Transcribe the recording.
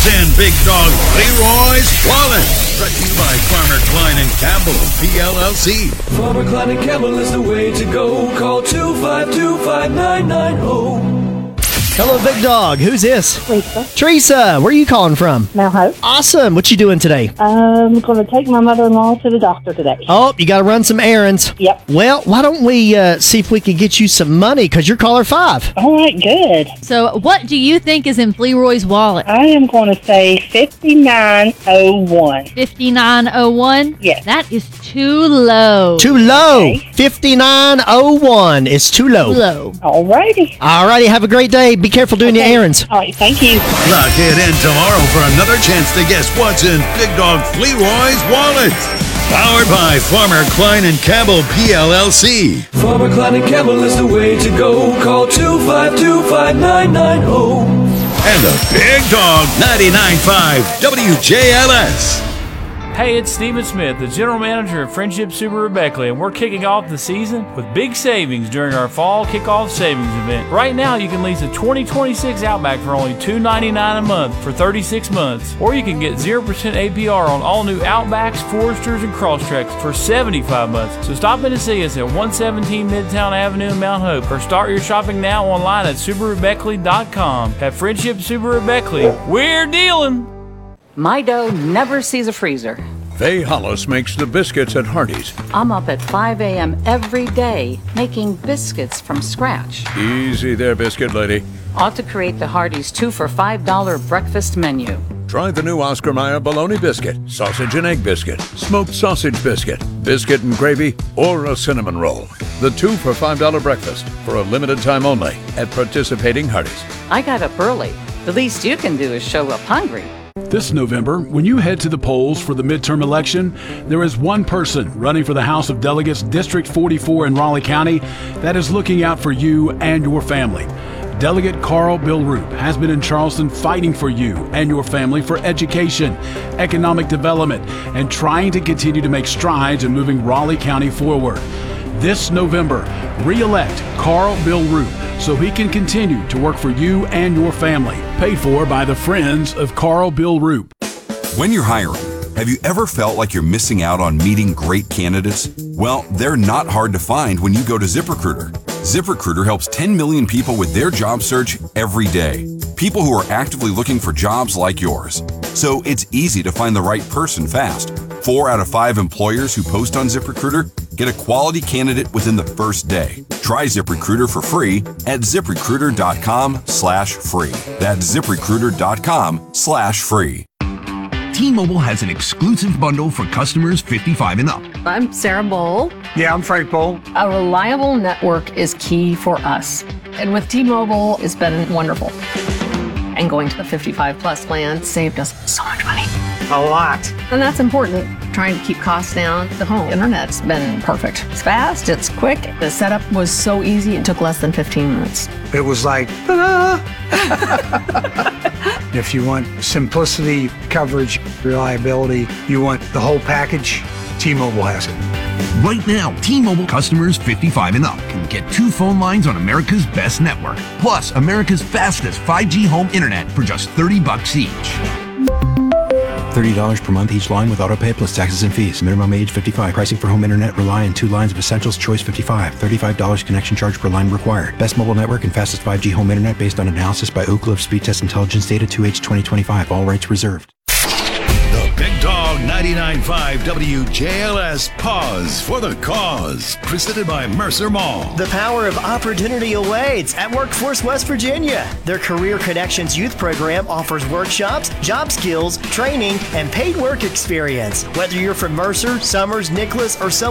in Big Dog Leroy's Wallet. Brought to you by Farmer Klein and Campbell, PLLC. Farmer Klein and Campbell is the way to go. Call 252-5990. Hello, Big Dog. Who's this? Lisa. Teresa, where are you calling from? Mount Hope. Awesome. What you doing today? I'm going to take my mother-in-law to the doctor today. Oh, you got to run some errands. Yep. Well, why don't we see if we can get you some money, because you're caller 5. All right, good. So what do you think is in Leroy's wallet? I am going to say 5901. 5901? Yes. That is too low. Too low. Okay. 5901 is too low. low. All righty. All righty. Have a great day. Be careful doing your errands. All right, thank you. Lock it in tomorrow for another chance to guess what's in Big Dog Leroy's Wallet. Powered by Farmer Klein and Campbell, PLLC. Farmer Klein and Campbell is the way to go. Call 252-5990. And the Big Dog 99.5 WJLS. Hey, it's Stephen Smith, the General Manager of Friendship Subaru Beckley, and we're kicking off the season with big savings during our Fall Kickoff Savings event. Right now, you can lease a 2026 Outback for only $299 a month for 36 months, or you can get 0% APR on all new Outbacks, Foresters, and Crosstreks for 75 months. So stop in to see us at 117 Midtown Avenue in Mount Hope, or start your shopping now online at SubaruBeckley.com. At Friendship Subaru Beckley, we're dealing! My dough never sees a freezer. Faye Hollis makes the biscuits at Hardee's. I'm up at 5 a.m. every day making biscuits from scratch. Easy there, biscuit lady. Ought to create the Hardee's 2 for $5 breakfast menu. Try the new Oscar Mayer bologna biscuit, sausage and egg biscuit, smoked sausage biscuit, biscuit and gravy, or a cinnamon roll. The 2 for $5 breakfast for a limited time only at participating Hardee's. I got up early. The least you can do is show up hungry. This November, when you head to the polls for the midterm election, there is one person running for the House of Delegates, District 44 in Raleigh County, that is looking out for you and your family. Delegate Carl Bilroop has been in Charleston fighting for you and your family for education, economic development, and trying to continue to make strides in moving Raleigh County forward. This November, re-elect Carl Bilroop so he can continue to work for you and your family. Paid for by the Friends of Carl Bilroop. When you're hiring, have you ever felt like you're missing out on meeting great candidates? Well, they're not hard to find when you go to ZipRecruiter. ZipRecruiter helps 10 million people with their job search every day. People who are actively looking for jobs like yours. So it's easy to find the right person fast. 4 out of 5 employers who post on ZipRecruiter get a quality candidate within the first day. Try ZipRecruiter for free at ZipRecruiter.com/free. That's ZipRecruiter.com/free. T-Mobile has an exclusive bundle for customers 55 and up. I'm Sarah Bowl. Yeah, I'm Frank Bowl. A reliable network is key for us. And with T-Mobile, it's been wonderful. And going to the 55 plus plan saved us so much money. A lot. And that's important. Trying to keep costs down. The home internet's been perfect. It's fast, it's quick. The setup was so easy, it took less than 15 minutes. It was like, ta-da! If you want simplicity, coverage, reliability, you want the whole package, T-Mobile has it. Right now, T-Mobile customers 55 and up can get 2 phone lines on America's best network, plus America's fastest 5G home internet for just $30 each. $30 per month each line with autopay plus taxes and fees. Minimum age 55. Pricing for home internet rely on 2 lines of Essentials Choice 55. $35 connection charge per line required. Best mobile network and fastest 5G home internet based on analysis by Ookla of Speed Test Intelligence data 2H 2025. All rights reserved. The Big Dog 99.5 WJLS Pause for the Cause. Presented by Mercer Mall. The power of opportunity awaits at Workforce West Virginia. Their Career Connections Youth Program offers workshops, job skills, training, and paid work experience. Whether you're from Mercer, Summers, Nicholas, or some